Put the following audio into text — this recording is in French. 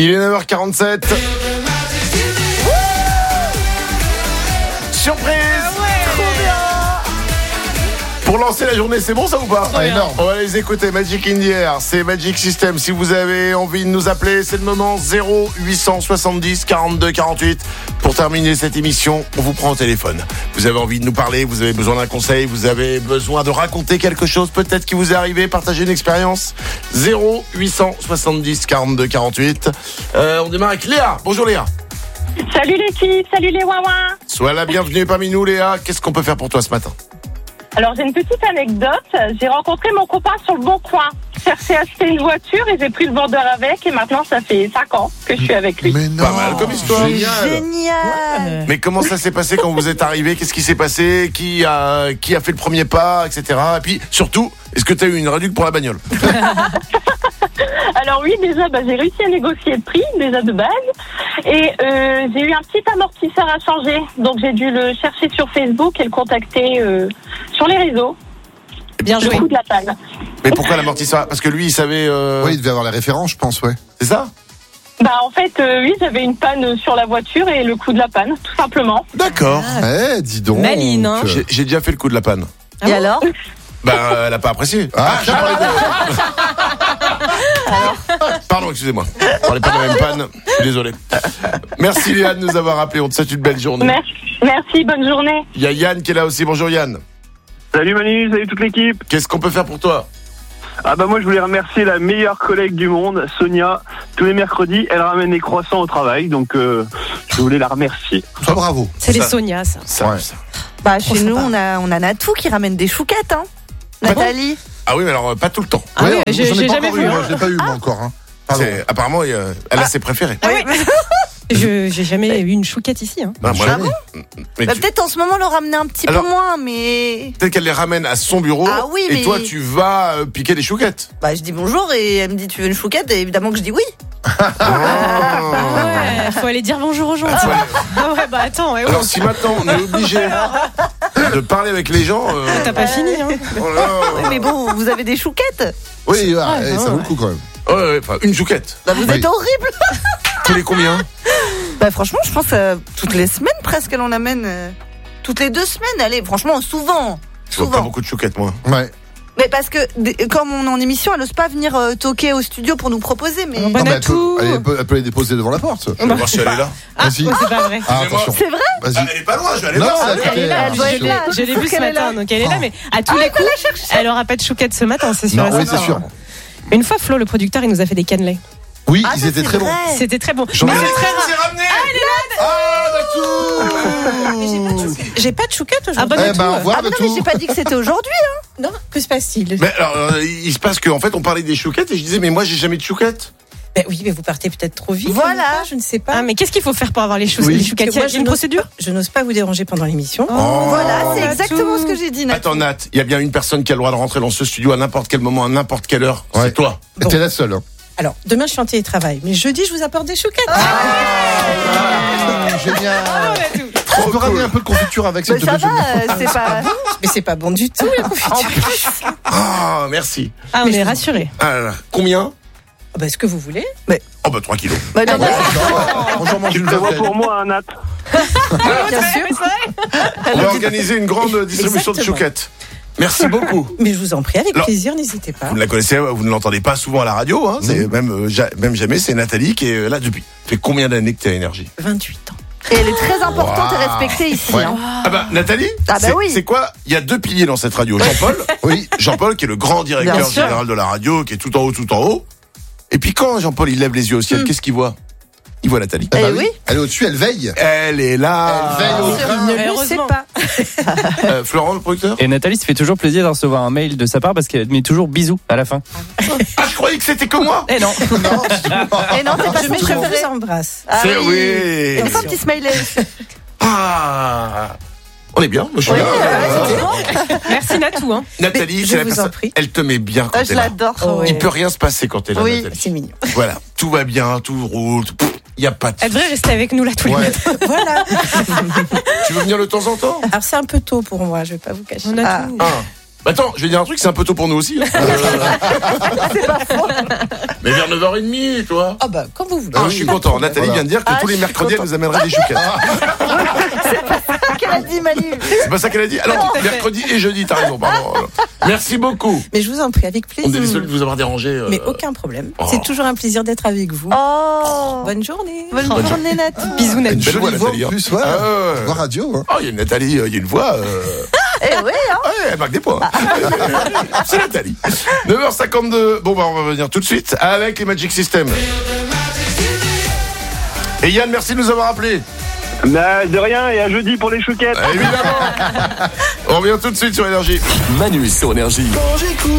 Il est 9h47. Surprise. Pour lancer la journée, c'est bon ça ou pas? Énorme. On va les écouter. Magic in the Air, c'est Magic System. Si vous avez envie de nous appeler, c'est le moment. 0870 42 48. Pour terminer cette émission, on vous prend au téléphone. Vous avez envie de nous parler, vous avez besoin d'un conseil, vous avez besoin de raconter quelque chose peut-être qui vous est arrivé, partager une expérience. 0870 42 48. On démarre avec Léa. Bonjour Léa. Salut l'équipe, salut les ouin-ouin. Sois la bienvenue parmi nous Léa. Qu'est-ce qu'on peut faire pour toi ce matin? Alors j'ai une petite anecdote, j'ai rencontré mon copain sur le Bon Coin. Je cherchais à acheter une voiture et j'ai pris le vendeur avec et maintenant ça fait 5 ans que je suis avec lui. Mais non. Pas mal comme histoire. Génial. Mais comment ça s'est passé quand vous êtes arrivé? Qu'est-ce qui s'est passé? Qui a fait le premier pas, etc. Et puis surtout, est-ce que tu as eu une réduction pour la bagnole? Alors oui, déjà j'ai réussi à négocier le prix, déjà de base. Et j'ai eu un petit amortisseur à changer. Donc j'ai dû le chercher sur Facebook et le contacter sur les réseaux. Bien Le joué. coup de la panne. Mais pourquoi l'amortisseur? Parce que lui, il savait... Oui, il devait avoir les références, je pense, ouais. C'est ça? En fait, oui, j'avais une panne sur la voiture et le coup de la panne, tout simplement. D'accord. Dis donc. Maline, hein. J'ai déjà fait le coup de la panne. Et alors? Elle a pas apprécié. Tiens, pour les deux. Pardon, excusez-moi. On parlait pas de la même panne. Je suis désolé. Merci Léa de nous avoir appelé. On te souhaite une belle journée. Merci, bonne journée. Il y a Yann qui est là aussi. Bonjour Yann. Salut Manu, salut toute l'équipe. Qu'est-ce qu'on peut faire pour toi? Moi je voulais remercier la meilleure collègue du monde, Sonia. Tous les mercredis, elle ramène des croissants au travail, donc je voulais la remercier. Ça, bravo. C'est les Ça. Sonia, ça. Ça. Chez nous, on a Natou qui ramène des chouquettes, hein. Nathalie. Ah oui, mais alors pas tout le temps. Ah oui, j'ai j'en ai pas jamais encore vu. eu, moi, je l'ai pas eu, moi, encore. Hein. Pardon. Apparemment, elle a ses préférés. J'ai jamais eu une chouquette ici. Hein. Non, moi, Jamais. mais Peut-être en ce moment le ramener un petit Alors- peu moins, mais. peut-être qu'elle les ramène à son bureau. Ah oui, et mais- toi, tu vas piquer des chouquettes. Je dis bonjour et elle me dit tu veux une chouquette et évidemment que je dis oui. Ouais, faut aller dire bonjour aux gens. Ah, ouais. Ah ouais, attends, ouais, Alors si maintenant on est obligé de parler avec les gens, t'as pas fini, hein. oh là. Oui, mais bon, vous avez des chouquettes. Oui, Ah, ça vaut le coup quand même. Ouais, enfin, une chouquette. Vous Oui. êtes horrible. Tous les combien? Franchement, je pense toutes les semaines presque elle en amène. Toutes les 2 semaines, allez, franchement, souvent. Je vois pas beaucoup de chouquettes moi. Ouais. Mais parce que comme on est en émission, elle n'ose pas venir toquer au studio pour nous proposer. Mais Bon, Non, mais Natou. elle peut les déposer devant la porte. Je vais voir si elle est là. Vas-y. C'est pas vrai. Ah, attention. c'est vrai. Vas-y. Elle est pas loin, je vais aller Non, voir. elle est Elle est là, Elle doit être là. je l'ai vue ce Qu'elle est là. matin, donc elle est là, mais à tous les coups, elle aura pas de chouquette ce matin, c'est sûr. Non, et oui, certain. c'est sûr. Une fois, Flo, le producteur, il nous a fait des cannelés. Oui, Ah, ils ça, étaient c'est très bons. vrai. C'était très bon. J'en ai Mais c'est très c'est rare. ramené. J'ai pas de chouquette Ah, aujourd'hui. bon, Eh ben, au revoir, Ah, mais non, Natou. mais j'ai pas dit que c'était aujourd'hui. Non, que se passe-t-il? Mais alors, il se passe qu'en fait, on parlait des chouquettes et je disais, mais moi, j'ai jamais de chouquettes. Oui, mais vous partez peut-être trop vite. Voilà. ou pas, je ne sais pas. Ah, mais qu'est-ce qu'il faut faire pour avoir les Oui. les chouquettes? Il y a une procédure? Je n'ose pas vous déranger pendant l'émission. Voilà, c'est Natou. exactement ce que j'ai dit. Natou. Attends, Nat, il y a bien une personne qui a le droit de rentrer dans ce studio à n'importe quel moment, à n'importe quelle heure. Ouais. C'est toi. Bon. T'es la seule. Hein. Alors, demain, je suis en télétravail. Mais jeudi, je vous apporte des chouquettes. Génial. Trop On peut ramener cool. un peu de confiture avec Mais cette ça double va, c'est pas. Mais c'est pas bon du tout, la confiture. Ah, merci. Ah, on est rassurés. Ah là là. Combien? Est-ce que vous voulez? Oh, 3 kilos. Non, mais- Bonjour, mange Tu une prévois vingtaine. pour moi, hein, Nat. bien sûr. On va organiser une grande distribution de Exactement. chouquettes. Merci beaucoup. Mais je vous en prie, avec Alors, plaisir, n'hésitez pas. Vous ne la connaissez, vous ne l'entendez pas souvent à la radio, hein. C'est même jamais. C'est Nathalie qui est là depuis. Ça fait combien d'années que t'es à Énergie? 28 ans. Et elle est très importante et Wow. respectée ici. Ouais. Hein. Ah bah Nathalie, Ah bah c'est oui. c'est quoi? Il y a 2 piliers dans cette radio. Jean-Paul, Oui. Jean-Paul qui est le grand Bien directeur sûr. général de la radio, qui est tout en haut. Et puis quand Jean-Paul il lève les yeux au ciel, qu'est-ce qu'il voit? Il voit Nathalie. Eh ben Eh oui. Elle est au-dessus, elle veille. Elle est là. Elle veille au grain. Ne le sais Heureusement. pas. Florent, le producteur. Et Nathalie se fait toujours plaisir de recevoir un mail de sa part parce qu'elle met toujours bisous à la fin. Ah, je croyais que c'était que moi. Eh non. Non, c'est pas- Et non, c'est pas Je son vous préféré. embrasse. Ah C'est oui. oui. Et des fois, un petit smiley. Ah. On est bien. Moi, je suis Oui, bien. Merci Natou, hein. Nathalie, Je c'est la vous en personne. prie. Elle te met bien quand Ah, t'es je là. l'adore. Oh, Il ouais. peut rien se passer quand t'es là, Oui. Nathalie. C'est mignon. Voilà, tout va bien, tout roule. Il y a pas de. Elle devrait rester avec nous là tous les Ouais. matins. Voilà. Tu veux venir de temps en temps? Alors, c'est un peu tôt pour moi, je vais pas vous cacher. On a tout. Ah. Attends, je vais dire un truc, c'est un peu tôt pour nous aussi. Hein. C'est pas faux. Mais vers 9h30, toi. Ah bah, quand vous voulez. Ah, je suis content. Nathalie Voilà. vient de dire que tous les je suis mercredis, elle content. nous amènerait des chouquettes. Qu'elle a dit, Manu. C'est pas ça qu'elle a dit. Alors, mercredi et jeudi, t'as raison, pardon. Merci beaucoup. Mais je vous en prie, avec On est plaisir. désolé de vous avoir dérangé. Mais aucun problème. Oh. C'est toujours un plaisir d'être avec vous. Oh. Bonne journée. Bonne journée, Nat. Bisous, Une Nat. belle voix, Jolie voix Nathalie. en Hein. plus, ouais. Ah, ouais. Voix radio, hein. Oh, il y a une Nathalie, il y a une voix. Eh oui, hein. Ouais, elle marque des points. C'est Nathalie. 9h52. Bon, bah, on va venir tout de suite avec les Magic System. Et Yann, merci de nous avoir appelés. Mais de rien, et à jeudi pour les chouquettes. Évidemment. On revient tout de suite sur Énergie. Manu sur Énergie. Quand j'écoute